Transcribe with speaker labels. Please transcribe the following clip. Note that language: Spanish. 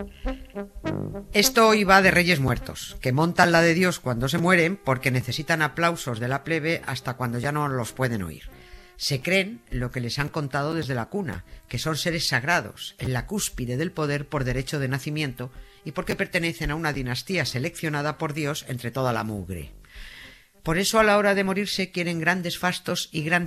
Speaker 1: Esto hoy va de Reyes Muertos, que montan la de Dios cuando se mueren porque necesitan aplausos de la plebe hasta cuando ya no los pueden oír. Se creen lo que les han contado desde la cuna, que son seres sagrados, en la cúspide del poder por derecho de nacimiento y porque pertenecen a una dinastía seleccionada por Dios entre toda la mugre. Por eso a la hora de morirse quieren grandes fastos y grandes